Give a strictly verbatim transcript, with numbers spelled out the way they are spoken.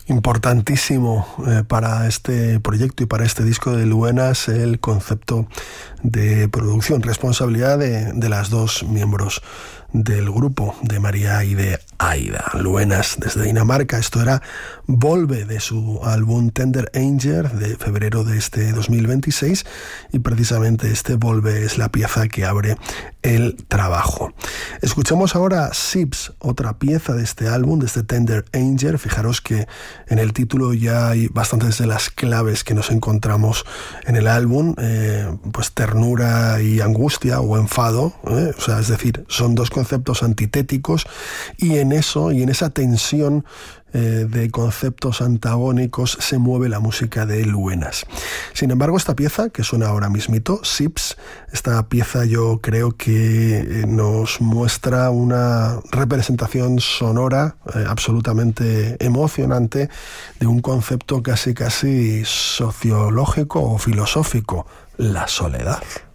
Importantísimo eh, para este proyecto y para este disco de Luenas el concepto de producción, responsabilidad de, de las dos miembros del grupo, de María y de Aida. Luenas desde Dinamarca. Esto era Volve, de su álbum Tender Angel de febrero de este dos mil veintiséis, y precisamente este Volve es la pieza que abre el trabajo. Escuchamos ahora Sips, otra pieza de este álbum, de este Tender Angel. Fijaros que en el título ya hay bastantes de las claves que nos encontramos en el álbum, eh, pues ternura y angustia o enfado, eh, o sea, es decir, son dos conceptos antitéticos, y en eso y en esa tensión eh, de conceptos antagónicos se mueve la música de Luenas. Sin embargo, esta pieza que suena ahora mismito, Sips, esta pieza yo creo que nos muestra una representación sonora eh, absolutamente emocionante de un concepto casi casi sociológico o filosófico, la soledad.